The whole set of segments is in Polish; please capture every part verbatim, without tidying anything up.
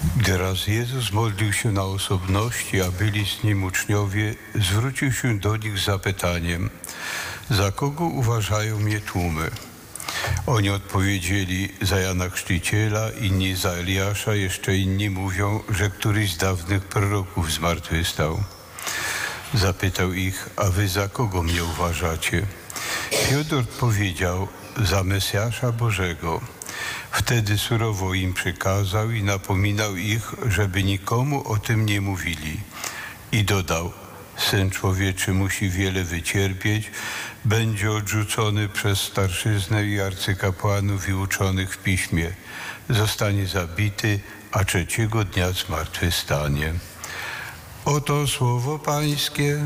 Gdy raz Jezus modlił się na osobności, a byli z Nim uczniowie, zwrócił się do nich z zapytaniem: za kogo uważają mnie tłumy? Oni odpowiedzieli: za Jana Chrzciciela, inni za Eliasza, jeszcze inni mówią, że któryś z dawnych proroków zmartwychwstał. Zapytał ich: a wy za kogo mnie uważacie? Piotr odpowiedział: za Mesjasza Bożego. Wtedy surowo im przykazał i napominał ich, żeby nikomu o tym nie mówili. I dodał: Syn Człowieczy musi wiele wycierpieć, będzie odrzucony przez starszyznę i arcykapłanów i uczonych w piśmie. Zostanie zabity, a trzeciego dnia zmartwychwstanie. Oto słowo Pańskie.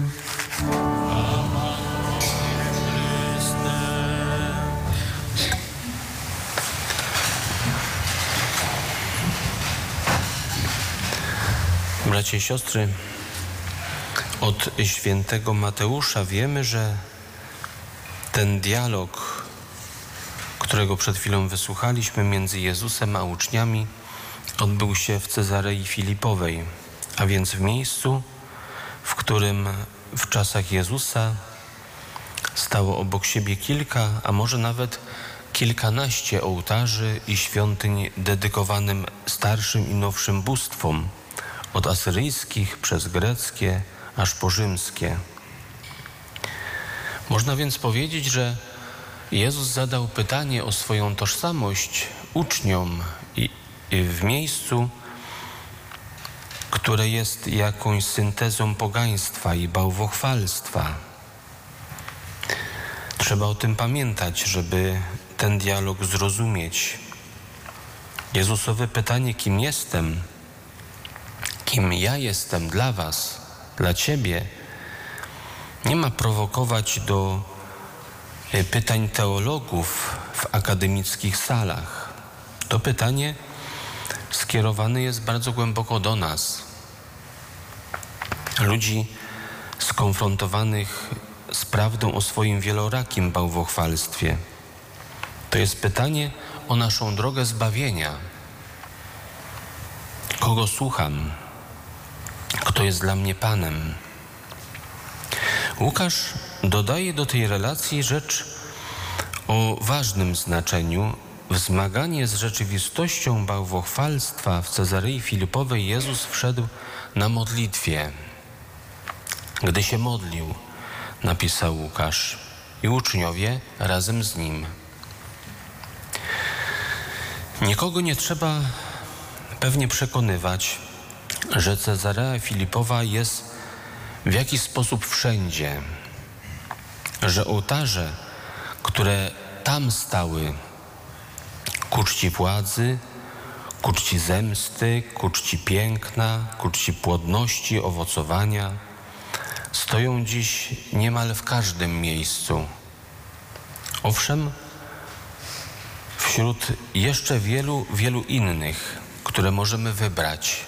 Bracia i siostry, od świętego Mateusza wiemy, że ten dialog, którego przed chwilą wysłuchaliśmy między Jezusem a uczniami, odbył się w Cezarei Filipowej, a więc w miejscu, w którym w czasach Jezusa stało obok siebie kilka, a może nawet kilkanaście ołtarzy i świątyń dedykowanym starszym i nowszym bóstwom, od asyryjskich przez greckie aż po rzymskie. Można więc powiedzieć, że Jezus zadał pytanie o swoją tożsamość uczniom i, i w miejscu, które jest jakąś syntezą pogaństwa i bałwochwalstwa. Trzeba o tym pamiętać, żeby ten dialog zrozumieć. Jezusowe pytanie: kim jestem? Kim ja jestem dla was, dla ciebie, nie ma prowokować do pytań teologów w akademickich salach. To pytanie skierowane jest bardzo głęboko do nas, ludzi skonfrontowanych z prawdą o swoim wielorakim bałwochwalstwie. To jest pytanie o naszą drogę zbawienia. Kogo słucham? Kto jest dla mnie Panem? Łukasz dodaje do tej relacji rzecz o ważnym znaczeniu. W zmaganie z rzeczywistością bałwochwalstwa w Cezarei Filipowej Jezus wszedł na modlitwie. Gdy się modlił, napisał Łukasz, i uczniowie razem z nim. Nikogo nie trzeba pewnie przekonywać, że Cezarea Filipowa jest w jakiś sposób wszędzie, że ołtarze, które tam stały ku czci władzy, ku czci zemsty, ku czci piękna, ku czci płodności, owocowania, stoją dziś niemal w każdym miejscu. Owszem, wśród jeszcze wielu, wielu innych, które możemy wybrać.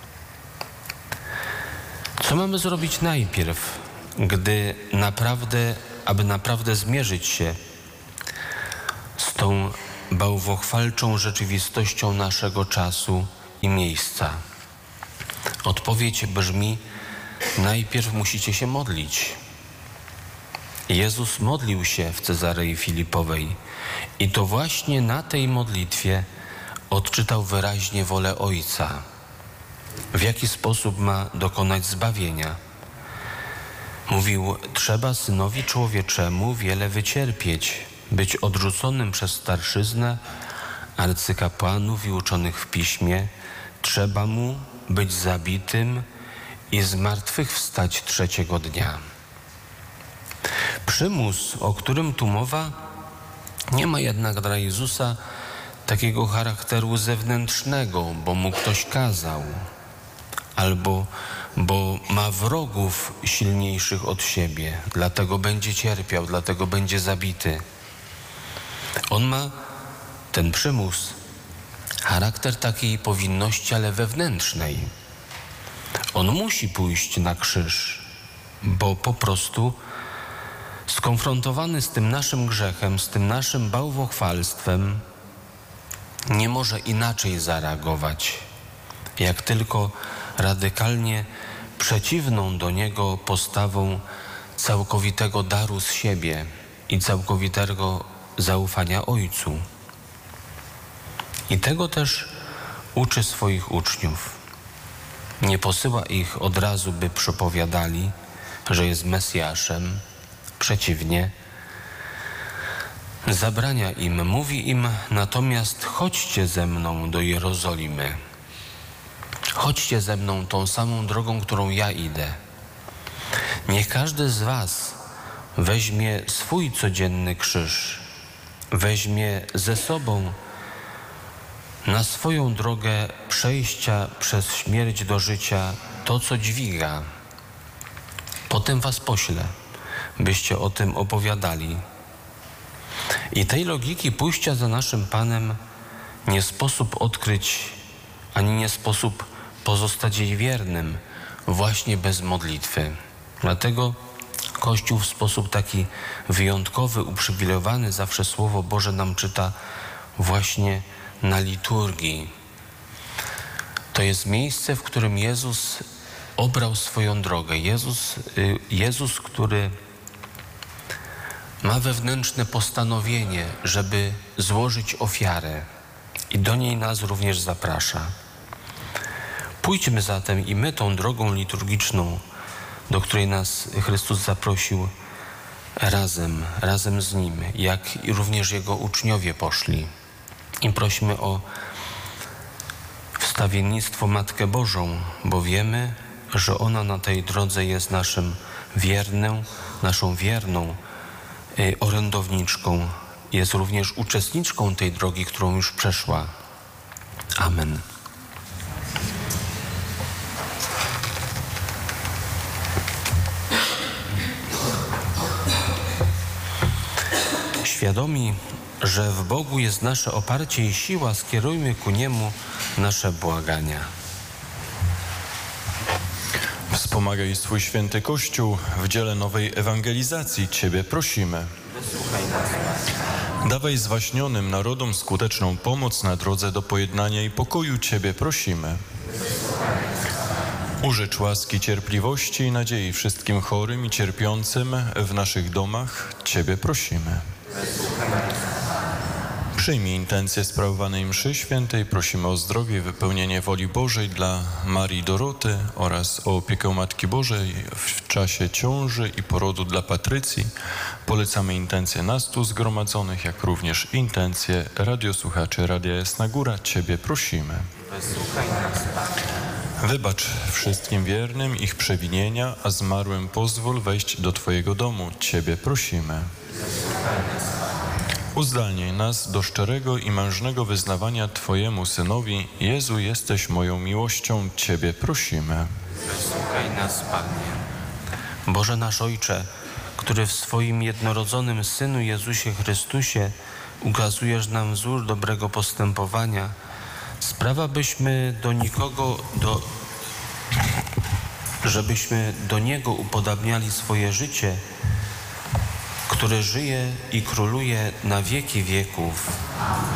Co mamy zrobić najpierw, gdy naprawdę, aby naprawdę zmierzyć się z tą bałwochwalczą rzeczywistością naszego czasu i miejsca? Odpowiedź brzmi: najpierw musicie się modlić. Jezus modlił się w Cezarei Filipowej i to właśnie na tej modlitwie odczytał wyraźnie wolę Ojca. W jaki sposób ma dokonać zbawienia? Mówił: trzeba Synowi Człowieczemu wiele wycierpieć, być odrzuconym przez starszyznę, arcykapłanów i uczonych w piśmie. Trzeba mu być zabitym i zmartwychwstać trzeciego dnia. Przymus, o którym tu mowa, nie ma jednak dla Jezusa takiego charakteru zewnętrznego, bo mu ktoś kazał, albo bo ma wrogów silniejszych od siebie, dlatego będzie cierpiał, dlatego będzie zabity. On ma, ten przymus, charakter takiej powinności, ale wewnętrznej. On musi pójść na krzyż, bo po prostu skonfrontowany z tym naszym grzechem, z tym naszym bałwochwalstwem, nie może inaczej zareagować. jak tylko radykalnie przeciwną do Niego postawą całkowitego daru z siebie i całkowitego zaufania Ojcu. I tego też uczy swoich uczniów. Nie posyła ich od razu, by przepowiadali, że jest Mesjaszem. Przeciwnie, zabrania im, mówi im natomiast: chodźcie ze mną do Jerozolimy. Chodźcie ze mną tą samą drogą, którą ja idę. Niech każdy z was weźmie swój codzienny krzyż, weźmie ze sobą na swoją drogę przejścia przez śmierć do życia to, co dźwiga. Potem was poślę, byście o tym opowiadali. I tej logiki pójścia za naszym Panem nie sposób odkryć, ani nie sposób pozostać jej wiernym właśnie bez modlitwy. Dlatego Kościół w sposób taki wyjątkowy, uprzywilejowany zawsze Słowo Boże nam czyta właśnie na liturgii. To jest miejsce, w którym Jezus obrał swoją drogę. Jezus, Jezus, który ma wewnętrzne postanowienie, żeby złożyć ofiarę i do niej nas również zaprasza. Pójdźmy zatem i my tą drogą liturgiczną, do której nas Chrystus zaprosił, razem, razem z Nim, jak i również Jego uczniowie poszli. I prośmy o wstawiennictwo Matkę Bożą, bo wiemy, że ona na tej drodze jest naszym wierną, naszą wierną y, orędowniczką. Jest również uczestniczką tej drogi, którą już przeszła. Amen. Świadomi, że w Bogu jest nasze oparcie i siła, skierujmy ku Niemu nasze błagania. Wspomagaj swój święty Kościół w dziele nowej ewangelizacji. Ciebie prosimy. Dawaj zwaśnionym narodom skuteczną pomoc na drodze do pojednania i pokoju. Ciebie prosimy. Użycz łaski, cierpliwości i nadziei wszystkim chorym i cierpiącym w naszych domach. Ciebie prosimy. Przyjmij intencje sprawowanej mszy świętej. Prosimy o zdrowie i wypełnienie woli Bożej dla Marii Doroty oraz o opiekę Matki Bożej w czasie ciąży i porodu dla Patrycji. Polecamy intencje nas tu zgromadzonych, jak również intencje radiosłuchaczy Radia Jasna Góra. Ciebie prosimy. Wybacz wszystkim wiernym ich przewinienia, a zmarłym pozwól wejść do Twojego domu. Ciebie prosimy. Uzdalnij nas do szczerego i mężnego wyznawania Twojemu Synowi. Jezu, jesteś moją miłością. Ciebie prosimy. Wysłuchaj nas, Panie. Boże nasz Ojcze, który w swoim jednorodzonym Synu Jezusie Chrystusie ukazujesz nam wzór dobrego postępowania, sprawa, byśmy do nikogo, do, żebyśmy do Niego upodabniali swoje życie, które żyje i króluje na wieki wieków.